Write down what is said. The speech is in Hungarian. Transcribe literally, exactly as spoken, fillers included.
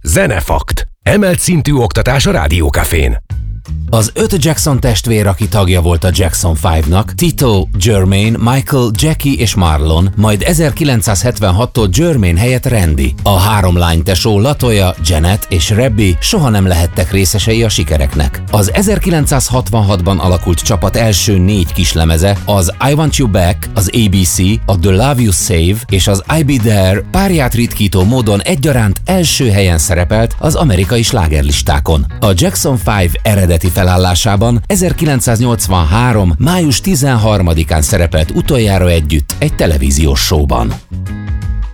Zenefakt. Emelt szintű oktatás a Rádiókafén. Az öt Jackson testvér, aki tagja volt a Jackson ötnek, Tito, Jermaine, Michael, Jackie és Marlon, majd ezerkilencszázhetvenhattól Jermaine helyett Randy. A három lánytesó Latoya, Janet és Rebby soha nem lehettek részesei a sikereknek. Az ezerkilencszázhatvanhatban alakult csapat első négy kislemeze, az I Want You Back, az á bé cé, a The Love You Save és az I'll Be There párját ritkító módon egyaránt első helyen szerepelt az amerikai slágerlistákon. A Jackson öt eredeti felállásában ezerkilencszáznyolcvanhárom. május tizenharmadikán szerepelt utoljára együtt egy televíziós showban.